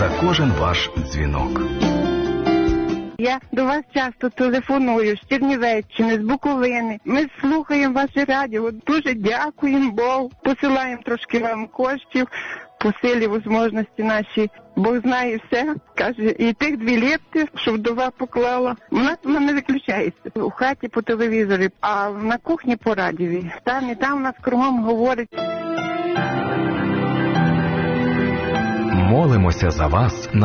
за кожен ваш дзвінок. Я до вас часто телефоную з Чернівеччини, з Буковини. Ми слухаємо ваше радіо. Дуже дякуємо Богу. Посилаємо трошки вам коштів по силі можливості наші. Бог знає все. Каже, і тих 2 ліпти, що вдова поклала. Вона не виключається. У хаті по телевізорі, а на кухні по радіо. Там і там нас кругом говорять. Молимося за вас